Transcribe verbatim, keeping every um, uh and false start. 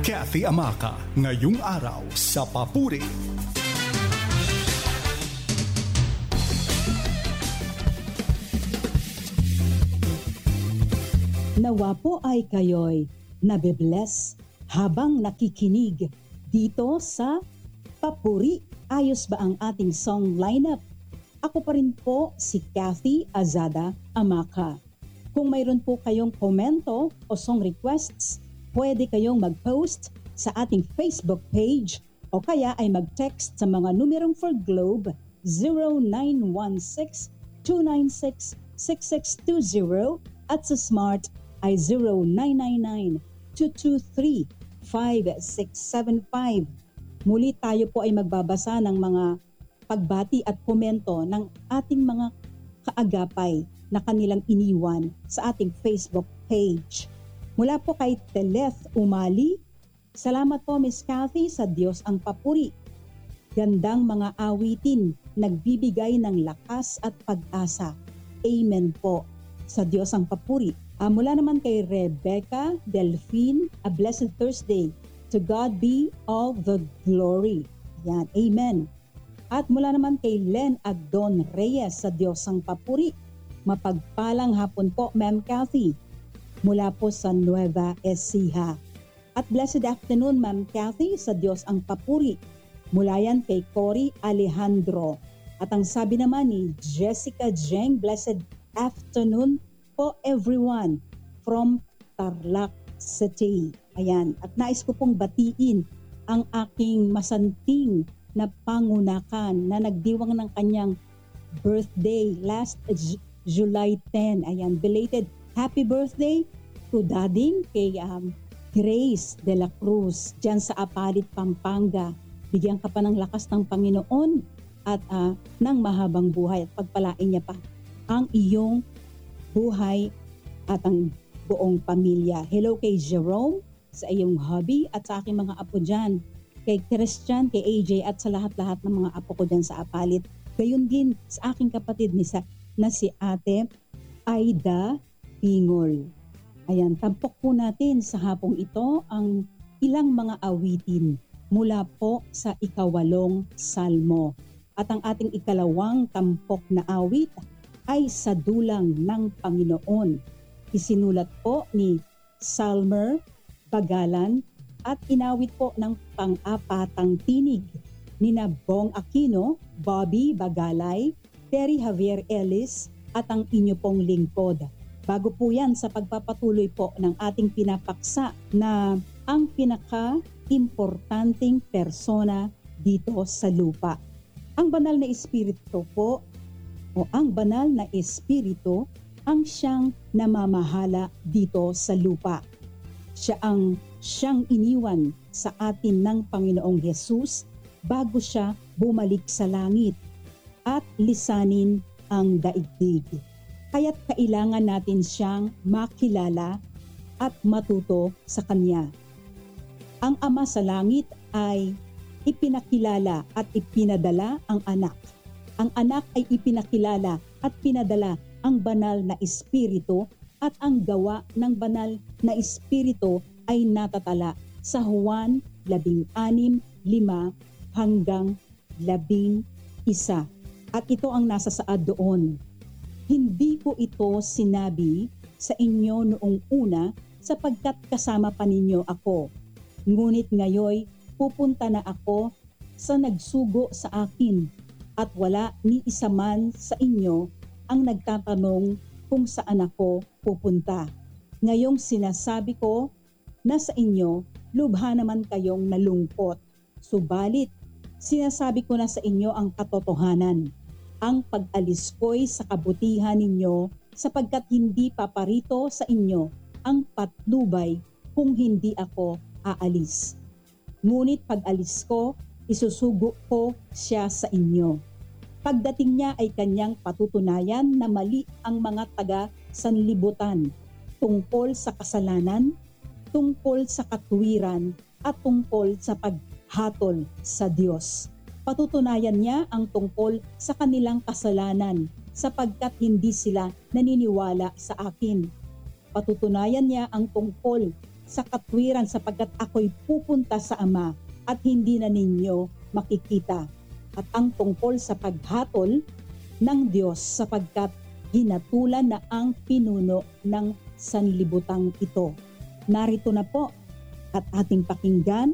Kathy Amaka, ngayong araw sa Papuri. Nawa po ay kayo'y nabibless habang nakikinig dito sa Papuri. Ayos ba ang ating song lineup? Ako pa rin po si Kathy Azada Amaka. Kung mayroon po kayong komento o song requests, pwede kayong mag-post sa ating Facebook page o kaya ay mag-text sa mga numerong for Globe zero nine one six, two nine six, six six two zero at sa Smart ay zero nine nine nine, two two three, five six seven five. Muli tayo po ay magbabasa ng mga pagbati at komento ng ating mga kaagapay na kanilang iniwan sa ating Facebook page. Mula po kay Teleth Umali, salamat po Miss Kathy, sa Diyos ang papuri. Gandang mga awitin, nagbibigay ng lakas at pag-asa. Amen po. Sa Diyos ang papuri. Uh, mula naman kay Rebecca Delphine, a blessed Thursday. To God be all the glory. Yan, amen. At mula naman kay Len Agdon Reyes, sa Diyos ang papuri. Mapagpalang hapon po, Ma'am Kathy. Mula po sa Nueva Ecija. At blessed afternoon, Ma'am Kathy, sa Diyos ang papuri. Mula yan kay Cory Alejandro. At ang sabi naman ni Jessica Jeng, blessed afternoon po everyone from Tarlac City. Ayan. At nais ko pong batiin ang aking masanting na pangunakan na nagdiwang ng kanyang birthday last July tenth. Ayan, belated happy birthday to Dading kay um, Grace de la Cruz dyan sa Apalit, Pampanga. Bigyan ka pa ng lakas ng Panginoon at uh, ng mahabang buhay at pagpalain niya pa ang iyong buhay at ang buong pamilya. Hello kay Jerome sa iyong hubby at sa aking mga apo dyan. Kay Christian, kay A J at sa lahat-lahat ng mga apo ko dyan sa Apalit. Gayon din sa aking kapatid ni sa, na si Ate Aida Pingol. Ayan, tampok po natin sa hapong ito ang ilang mga awitin mula po sa ikawalong salmo. At ang ating ikalawang tampok na awit ay sa dulang ng Panginoon. Isinulat po ni Salmer Bagalan at inawit po ng pang-apatang tinig ni na Bong Aquino, Bobby Bagalay, Terry Javier Ellis at ang inyo pong lingkod. Bago po yan sa pagpapatuloy po ng ating pinapaksa na ang pinaka-importanting persona dito sa lupa. Ang banal na espiritu po o ang banal na espiritu ang siyang namamahala dito sa lupa. Siya ang siyang iniwan sa atin ng Panginoong Hesus bago siya bumalik sa langit at lisanin ang daigdig. Kaya't kailangan natin siyang makilala at matuto sa Kanya. Ang Ama sa langit ay ipinakilala at ipinadala ang anak. Ang anak ay ipinakilala at pinadala ang banal na espiritu at ang gawa ng banal na espiritu ay natatala sa Juan labing anim, lima hanggang labing isa. At ito ang nasa saad doon. Hindi ko ito sinabi sa inyo noong una sapagkat kasama pa ninyo ako. Ngunit ngayoy pupunta na ako sa nagsugo sa akin at wala ni isa man sa inyo ang nagtatanong kung saan ako pupunta. Ngayong sinasabi ko na sa inyo, lubha naman kayong nalungkot. Subalit, sinasabi ko na sa inyo ang katotohanan. Ang pag-alis ko'y sa kabutihan ninyo sapagkat hindi paparito sa inyo ang patnubay kung hindi ako aalis. Ngunit pag-alis ko, isusugo ko siya sa inyo. Pagdating niya ay kanyang patutunayan na mali ang mga taga-sanlibutan tungkol sa kasalanan, tungkol sa katuwiran at tungkol sa paghatol sa Diyos. Patutunayan niya ang tungkol sa kanilang kasalanan sapagkat hindi sila naniniwala sa akin. Patutunayan niya ang tungkol sa katwiran sapagkat ako'y pupunta sa Ama at hindi na ninyo makikita. At ang tungkol sa paghatol ng Diyos sapagkat hinatulan na ang pinuno ng sanlibutang ito. Narito na po at ating pakinggan